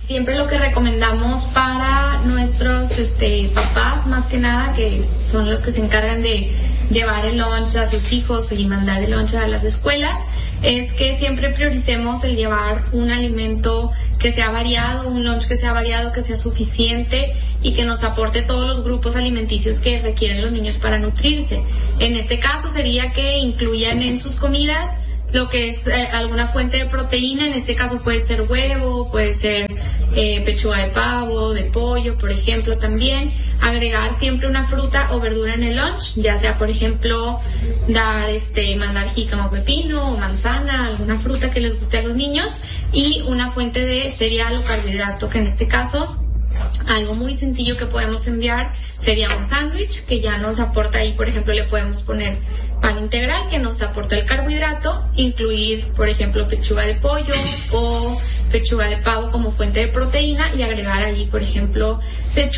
Siempre lo que recomendamos para nuestros papás, más que nada, que son los que se encargan de llevar el lunch a sus hijos y mandar el lunch a las escuelas, es que siempre prioricemos el llevar un alimento que sea variado, un lunch que sea variado, que sea suficiente y que nos aporte todos los grupos alimenticios que requieren los niños para nutrirse. En este caso sería que incluyan en sus comidas lo que es alguna fuente de proteína. En este caso puede ser huevo, puede ser pechuga de pavo, de pollo, por ejemplo. También agregar siempre una fruta o verdura en el lunch, ya sea, por ejemplo, mandar jícama o pepino o manzana, alguna fruta que les guste a los niños, y una fuente de cereal o carbohidrato, que en este caso algo muy sencillo que podemos enviar sería un sándwich que ya nos aporta ahí. Por ejemplo, le podemos poner pan integral que nos aporta el carbohidrato, incluir, por ejemplo, pechuga de pollo o pechuga de pavo como fuente de proteína y agregar allí, por ejemplo,